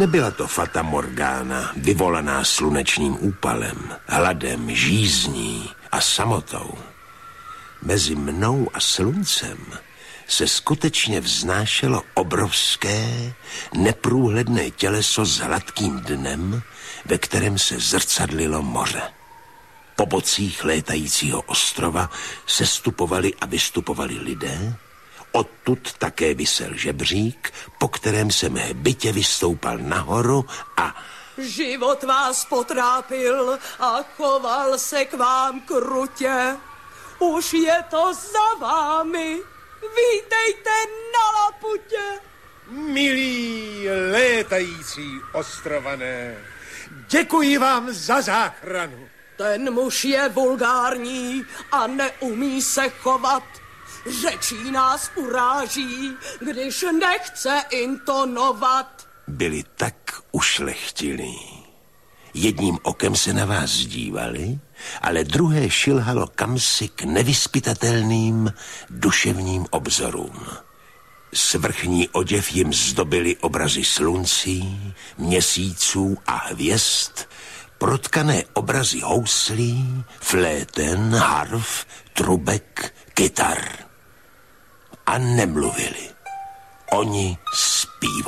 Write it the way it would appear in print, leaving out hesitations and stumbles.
Nebyla to fata morgana, vyvolaná slunečním úpalem, hladem, žízní a samotou. Mezi mnou a sluncem se skutečně vznášelo obrovské, neprůhledné těleso s hladkým dnem, ve kterém se zrcadlilo moře. Po bocích létajícího ostrova sestupovali a vystupovali lidé, odtud také visel žebřík, po kterém jsem hbitě vystoupal nahoru a... Život vás potrápil a choval se k vám krutě. Už je to za vámi. Vítejte na Laputě. Milí létající ostrované, děkuji vám za záchranu. Ten muž je vulgární a neumí se chovat. Řečí nás uráží, když nechce intonovat. Byli tak ušlechtilí. Jedním okem se na vás dívali, ale druhé šilhalo kamsi k nevyzpytatelným duševním obzorům. Svrchní oděv jim zdobily obrazy sluncí, měsíců a hvězd, protkané obrazy houslí, fléten, harf, trubek, kytar. A nemluvili. Oni zpívali.